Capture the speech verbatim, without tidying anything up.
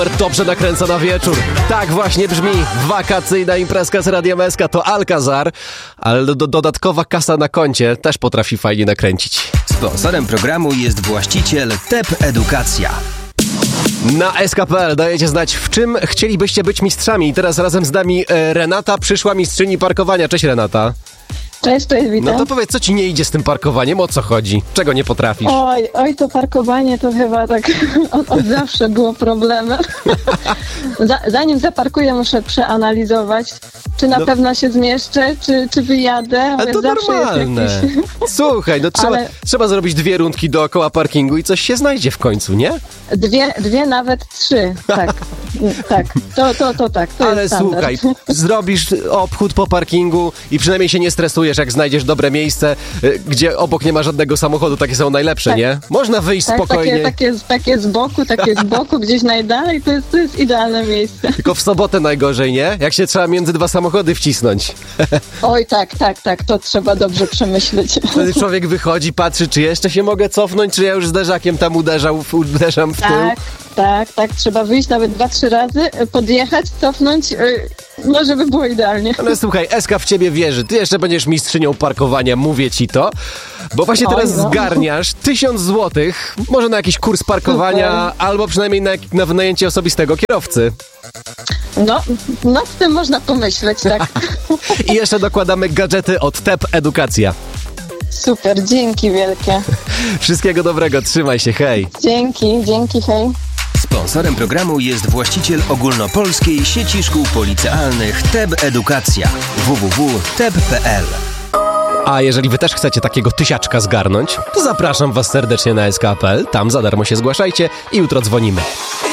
Dobrze nakręcona wieczór. Tak właśnie brzmi wakacyjna imprezka z Radiem S K. To Alcazar, ale do, dodatkowa kasa na koncie też potrafi fajnie nakręcić. Sponsorem programu jest właściciel T E P Edukacja. Na S K kropka P L dajecie znać, w czym chcielibyście być mistrzami. I teraz razem z nami e, Renata, przyszła mistrzyni parkowania. Cześć, Renata. Cześć, cześć, witam. No to powiedz, co ci nie idzie z tym parkowaniem? O co chodzi? Czego nie potrafisz? Oj, oj, to parkowanie to chyba tak od, od zawsze było problemem. Za, zanim zaparkuję, muszę przeanalizować, czy na no. pewno się zmieszczę, czy, czy wyjadę. Ale to zawsze normalne. jest jakiś... Słuchaj, no trzeba, Ale... trzeba zrobić dwie rundki dookoła parkingu i coś się znajdzie w końcu, nie? Dwie, dwie nawet trzy, tak. tak, to, to, to tak, to Ale jest standard. słuchaj, zrobisz obchód po parkingu i przynajmniej się nie stresujesz, jak znajdziesz dobre miejsce, gdzie obok nie ma żadnego samochodu, takie są najlepsze, tak. nie? Można wyjść tak, spokojnie. Takie, takie, takie z boku, takie z boku, gdzieś najdalej, to jest, to jest idealne miejsce. Tylko w sobotę najgorzej, nie? Jak się trzeba między dwa samochody wcisnąć. Oj, tak, tak, tak, to trzeba dobrze przemyśleć. Wtedy człowiek wychodzi, patrzy, czy jeszcze się mogę cofnąć, czy ja już zderzakiem tam uderzał, uderzam w tył. Tak, tak, tak, trzeba wyjść nawet dwa, trzy razy, podjechać, cofnąć, yy, no żeby było idealnie. Ale słuchaj, S K w ciebie wierzy, ty jeszcze będziesz mistrzynią parkowania, mówię ci to, bo właśnie teraz Oj, no. zgarniasz tysiąc złotych, może na jakiś kurs parkowania, Super. albo przynajmniej na, na wynajęcie osobistego kierowcy. No, nad tym można pomyśleć, tak. I jeszcze dokładamy gadżety od T E P Edukacja. Super, dzięki wielkie. Wszystkiego dobrego, trzymaj się, hej. Dzięki, dzięki, hej. Sponsorem programu jest właściciel ogólnopolskiej sieci szkół policealnych T E P Edukacja w w w kropka t e p kropka p l. A jeżeli wy też chcecie takiego tysiaczka zgarnąć, to zapraszam was serdecznie na S K kropka P L, tam za darmo się zgłaszajcie i jutro dzwonimy.